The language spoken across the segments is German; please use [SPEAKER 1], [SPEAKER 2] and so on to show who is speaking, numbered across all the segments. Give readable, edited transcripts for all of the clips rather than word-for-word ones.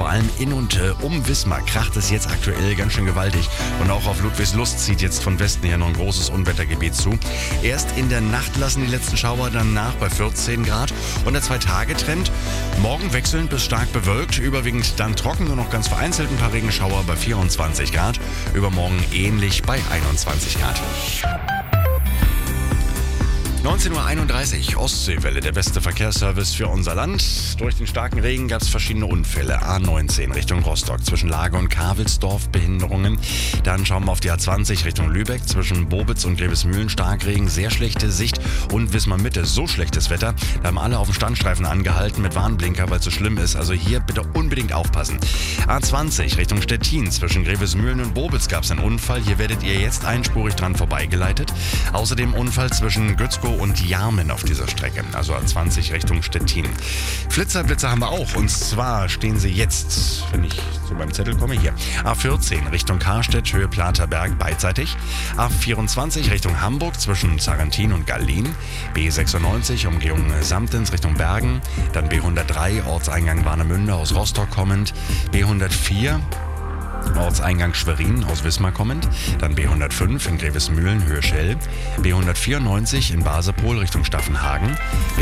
[SPEAKER 1] vor allem in und um Wismar kracht es jetzt aktuell ganz schön gewaltig. Und auch auf Ludwigslust zieht jetzt von Westen her noch ein großes Unwettergebiet zu. Erst in der Nacht lassen die letzten Schauer dann nach bei 14 Grad. Und der 2-Tage-Trend, morgen wechselnd bis stark bewölkt, überwiegend dann trocken, nur noch ganz vereinzelt ein paar Regenschauer bei 24 Grad. Übermorgen ähnlich bei 21 Grad. 19.31 Uhr, Ostseewelle, der beste Verkehrsservice für unser Land. Durch den starken Regen gab es verschiedene Unfälle. A19 Richtung Rostock, zwischen Lager und Kavelsdorf Behinderungen. Dann schauen wir auf die A20 Richtung Lübeck, zwischen Bobitz und Grevesmühlen Starkregen, sehr schlechte Sicht. Und Wismar Mitte, so schlechtes Wetter. Da haben alle auf dem Standstreifen angehalten mit Warnblinker, weil es so schlimm ist. Also hier bitte unbedingt aufpassen. A20 Richtung Stettin, zwischen Grevesmühlen und Bobitz gab es einen Unfall. Hier werdet ihr jetzt einspurig dran vorbeigeleitet. Außerdem Unfall zwischen Gützkow und Jarmen auf dieser Strecke, also A20 Richtung Stettin. Blitzer haben wir auch, und zwar stehen sie jetzt, wenn ich zu meinem Zettel komme, hier. A14 Richtung Karstedt, Höhe Platerberg, beidseitig. A24 Richtung Hamburg, zwischen Sarrentin und Gallien. B96 Umgehung Samtens Richtung Bergen. Dann B103 Ortseingang Warnemünde aus Rostock kommend. B104 Ortseingang Schwerin aus Wismar kommend, dann B105 in Grevesmühlen, Höhe Schell, B194 in Basepol Richtung Staffenhagen,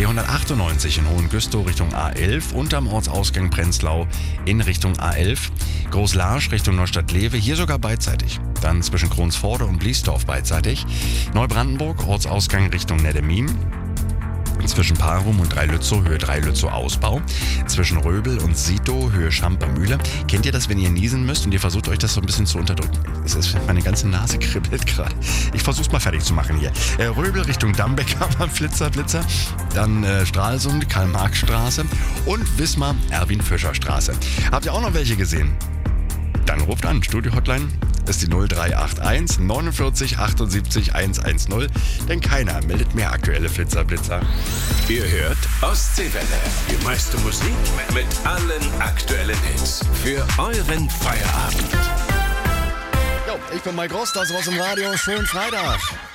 [SPEAKER 1] B198 in Hohengüstow Richtung A11 und am Ortsausgang Prenzlau in Richtung A11, Großlarsch Richtung Neustadt-Lewe, hier sogar beidseitig. Dann zwischen Kronsforde und Bliesdorf beidseitig, Neubrandenburg Ortsausgang Richtung Neddemin, zwischen Parum und Dreilützow, Höhe Dreilützow Ausbau. Zwischen Röbel und Sito, Höhe Schampermühle. Kennt ihr das, wenn ihr niesen müsst und ihr versucht euch das so ein bisschen zu unterdrücken? Meine ganze Nase kribbelt gerade. Ich versuch's mal fertig zu machen hier. Röbel Richtung Dambecker, Flitzer. Dann Stralsund, Karl-Marx-Straße und Wismar, Erwin-Fischer-Straße. Habt ihr auch noch welche gesehen? Dann ruft an, Studio-Hotline ist die 0381 49 78 110, denn keiner meldet mehr aktuelle Flitzer.
[SPEAKER 2] Ihr hört Ostseewelle, die meiste Musik mit allen aktuellen Hits für euren Feierabend.
[SPEAKER 1] Jo, ich bin Mike Rost, das war's im Radio. Schönen Freitag.